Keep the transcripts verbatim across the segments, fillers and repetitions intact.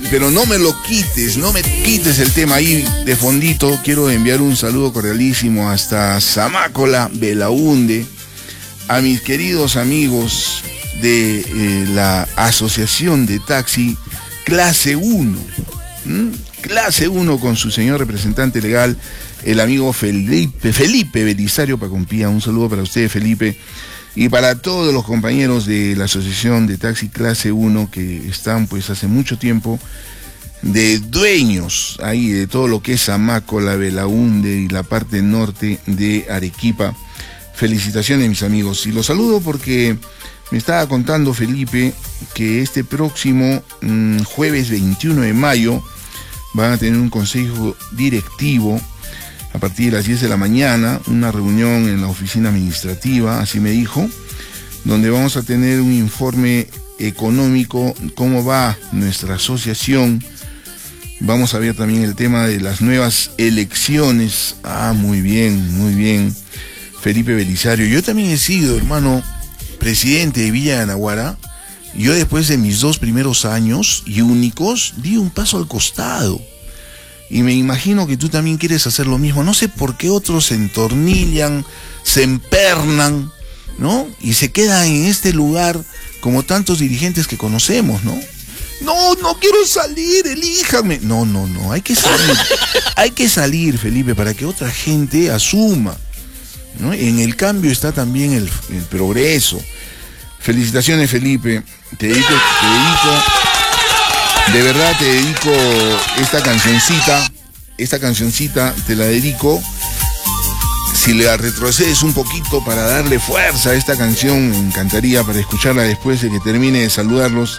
pero no me lo quites, no me quites el tema ahí de fondito. Quiero enviar un saludo cordialísimo hasta Zamácola, Belaúnde, a mis queridos amigos de eh, la Asociación de Taxi Clase uno. ¿Mm? Clase uno con su señor representante legal, el amigo Felipe, Felipe Belisario Pacompía. Un saludo para usted, Felipe, y para todos los compañeros de la Asociación de Taxi Clase uno que están pues hace mucho tiempo de dueños ahí de todo lo que es Zamácola, Belaúnde y la parte norte de Arequipa. Felicitaciones, mis amigos, y los saludo porque me estaba contando Felipe que este próximo mmm, jueves veintiuno de mayo van a tener un consejo directivo a partir de las diez de la mañana, una reunión en la oficina administrativa, así me dijo, donde vamos a tener un informe económico, cómo va nuestra asociación. Vamos a ver también el tema de las nuevas elecciones. Ah, muy bien, muy bien, Felipe Belisario. Yo también he sido, hermano, presidente de Villa de Anahuara. Yo, después de mis dos primeros años y únicos, di un paso al costado. Y me imagino que tú también quieres hacer lo mismo. No sé por qué otros se entornillan, se empernan, ¿no? Y se quedan en este lugar como tantos dirigentes que conocemos, ¿no? No, no quiero salir, elíjame. No, no, no, hay que salir. Hay que salir, Felipe, para que otra gente asuma, ¿no? En el cambio está también el, el progreso. Felicitaciones, Felipe. Te dedico, te dedico, de verdad te dedico esta cancioncita. Esta cancioncita te la dedico. Si la retrocedes un poquito para darle fuerza a esta canción, me encantaría para escucharla después de que termine de saludarlos.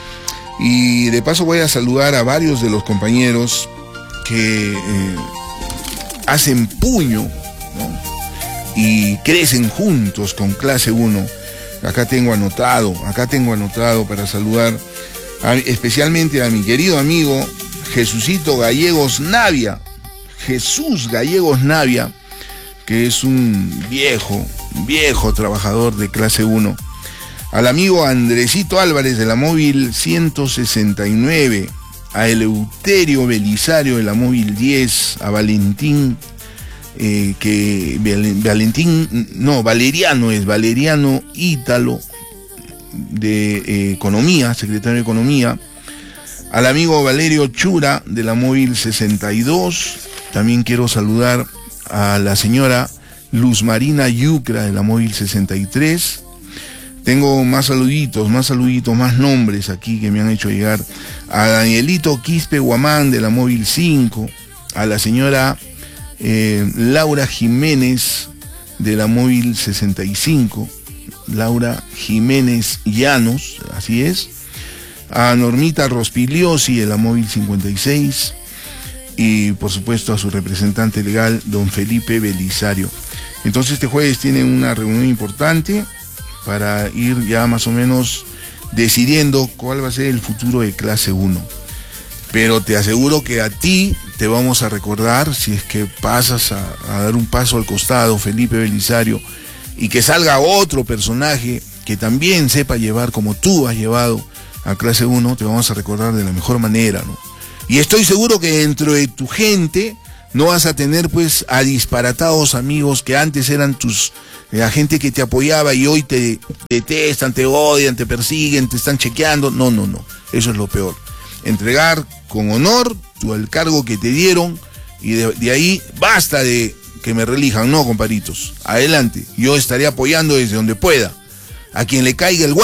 Y de paso voy a saludar a varios de los compañeros que eh, hacen puño, ¿no? Y crecen juntos con Clase uno. Acá tengo anotado, acá tengo anotado para saludar a, especialmente a mi querido amigo Jesucito Gallegos Navia, Jesús Gallegos Navia, que es un viejo, viejo trabajador de Clase uno. Al amigo Andresito Álvarez de la móvil ciento sesenta y nueve, a Eleuterio Belisario de la móvil diez, a Valentín, eh, que Valentín, no, Valeriano es Valeriano Ítalo de eh, Economía, secretario de Economía, al amigo Valerio Chura de la móvil sesenta y dos, también quiero saludar a la señora Luz Marina Yucra de la móvil sesenta y tres. Tengo más saluditos, más saluditos, más nombres aquí que me han hecho llegar. A Danielito Quispe Guamán de la móvil cinco, a la señora eh, Laura Jiménez de la móvil sesenta y cinco, Laura Jiménez Llanos, así es, a Normita Rospigliosi de la móvil cincuenta y seis y por supuesto a su representante legal, don Felipe Belisario. Entonces este jueves tienen una reunión importante para ir ya más o menos decidiendo cuál va a ser el futuro de Clase uno. Pero te aseguro que a ti te vamos a recordar, si es que pasas a, a dar un paso al costado, Felipe Belisario, y que salga otro personaje que también sepa llevar como tú has llevado a Clase uno, te vamos a recordar de la mejor manera, ¿no? Y estoy seguro que dentro de tu gente no vas a tener pues a disparatados amigos que antes eran tus, la gente que te apoyaba y hoy te detestan, te odian, te persiguen, te están chequeando. No, no, no, eso es lo peor. Entregar con honor tu, el cargo que te dieron y de, de ahí basta de que me relijan. No, comparitos, adelante, yo estaré apoyando desde donde pueda a quien le caiga el guante.